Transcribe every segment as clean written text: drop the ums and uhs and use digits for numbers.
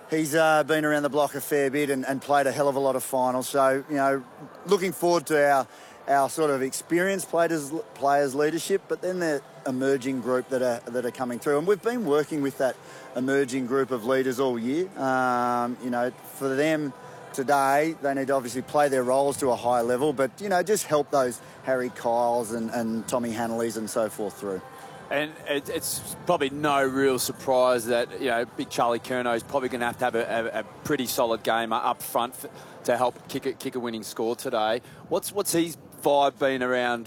He's been around the block a fair bit and played a hell of a lot of finals. So, you know, looking forward to our sort of experienced players leadership, but then the emerging group that are coming through. And we've been working with that emerging group of leaders all year. You know, for them today, they need to obviously play their roles to a high level, but, you know, just help those Harry Kyles and Tommy Hanleys and so forth through. And it's probably no real surprise that, you know, big Charlie Curnow is probably going to have a pretty solid game up front to help kick a winning score today. What's his vibe been around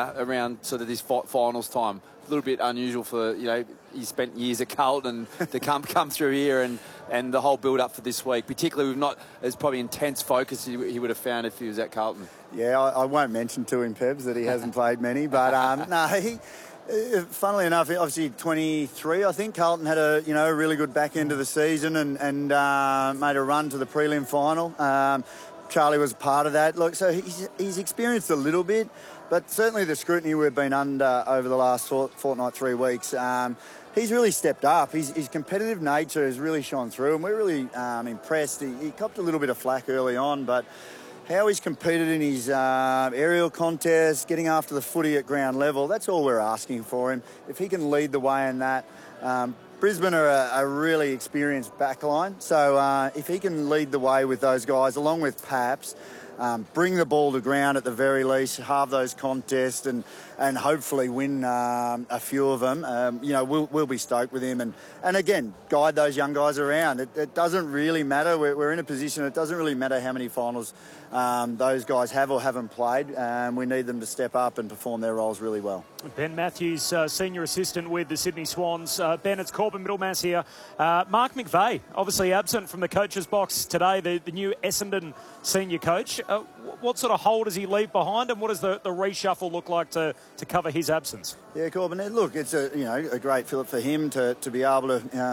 sort of this finals time? A little bit unusual for, you know, he spent years at Carlton to come through here and the whole build up for this week, particularly with not as probably intense focus he would have found if he was at Carlton. Yeah, I won't mention to him, Pebs, that he hasn't played many, but no, funnily enough, obviously 23, I think Carlton had a really good back end of the season and made a run to the prelim final. Charlie was part of that. Look, so he's experienced a little bit, but certainly the scrutiny we've been under over the last fortnight, 3 weeks, he's really stepped up. His competitive nature has really shone through, and we're really impressed. He copped a little bit of flack early on, but how he's competed in his aerial contests, getting after the footy at ground level, that's all we're asking for him. If he can lead the way in that, Brisbane are a really experienced backline, so if he can lead the way with those guys, along with Paps, bring the ball to ground at the very least, halve those contests and hopefully win a few of them, you know, we'll be stoked with him and again, guide those young guys around. It doesn't really matter. We're in a position, it doesn't really matter how many finals those guys have or haven't played. We need them to step up and perform their roles really well. Ben Matthews, Senior Assistant with the Sydney Swans. Ben, it's Corbin Middlemass here. Mark McVeigh, obviously absent from the coach's box today, the new Essendon Senior Coach. What sort of hole does he leave behind, and what does the reshuffle look like to cover his absence? Yeah, Corbin, look, it's a great fillip for him to be able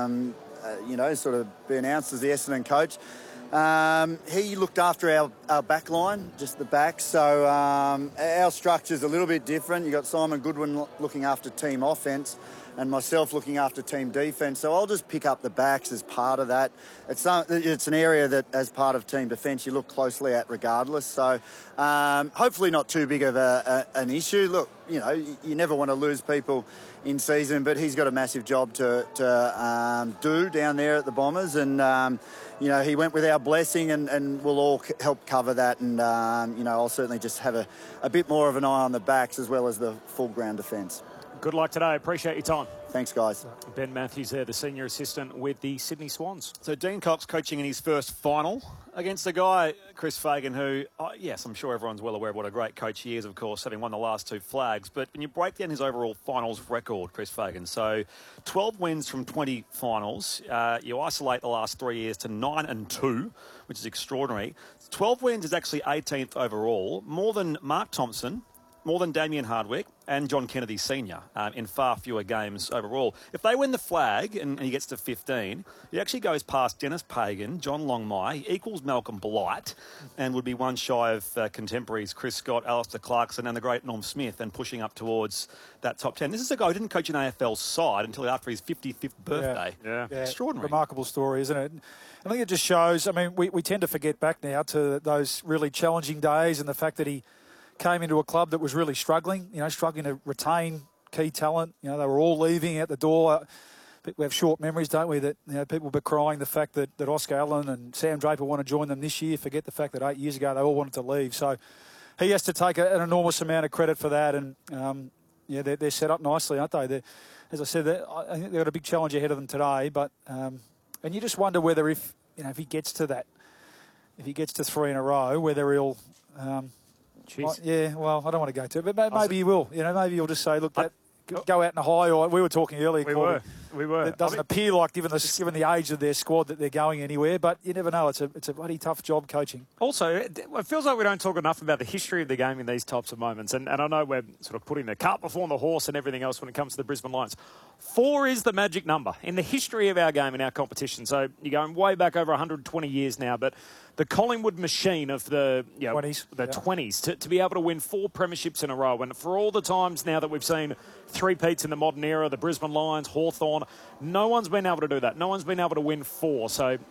to, sort of be announced as the Essendon coach. He looked after our back line, just the back, so our structure's a little bit different. You've got Simon Goodwin looking after team offence and myself looking after team defence, so I'll just pick up the backs as part of that. It's an area that, as part of team defence, you look closely at regardless, so hopefully not too big of an issue. Look, you know, you never want to lose people in season, but he's got a massive job to do down there at the Bombers, and he went with our blessing, and we'll all help cover that, and I'll certainly just have a bit more of an eye on the backs as well as the full ground defence. Good luck today. Appreciate your time. Thanks, guys. Ben Matthews there, the Senior Assistant with the Sydney Swans. So Dean Cox coaching in his first final against a guy, Chris Fagan, who, yes, I'm sure everyone's well aware of what a great coach he is, of course, having won the last 2 flags. But when you break down his overall finals record, Chris Fagan, so 12 wins from 20 finals. You isolate the last 3 years to 9-2, which is extraordinary. 12 wins is actually 18th overall, more than Mark Thompson, more than Damien Hardwick and John Kennedy Sr. In far fewer games overall. If they win the flag and he gets to 15, he actually goes past Dennis Pagan, John Longmire, he equals Malcolm Blight, and would be one shy of contemporaries Chris Scott, Alistair Clarkson and the great Norm Smith, and pushing up towards that top 10. This is a guy who didn't coach an AFL side until after his 55th birthday. Yeah. Extraordinary. Remarkable story, isn't it? I think it just shows, I mean, we tend to forget back now to those really challenging days and the fact that he came into a club that was really struggling to retain key talent. They were all leaving out the door. We have short memories, don't we, that people were crying the fact that Oscar Allen and Sam Draper want to join them this year, forget the fact that 8 years ago they all wanted to leave. So he has to take an enormous amount of credit for that, and they're set up nicely, aren't they? As I said, I think they've got a big challenge ahead of them today, but and you just wonder whether if he gets to that, if he gets to 3 in a row, whether he'll well, I don't want to go to it, but maybe he will. Maybe he'll just say, look, go out in a high. Or we were talking earlier. We were. It doesn't appear like, given the age of their squad, that they're going anywhere. But you never know. It's a bloody tough job coaching. Also, it feels like we don't talk enough about the history of the game in these types of moments. And I know we're sort of putting the cart before the horse and everything else when it comes to the Brisbane Lions. 4 is the magic number in the history of our game and our competition. So you're going way back over 120 years now, but the Collingwood machine of the 20s to be able to win 4 premierships in a row, and for all the times now that we've seen 3-peats in the modern era, the Brisbane Lions, Hawthorn, no one's been able to do that. No one's been able to win 4. So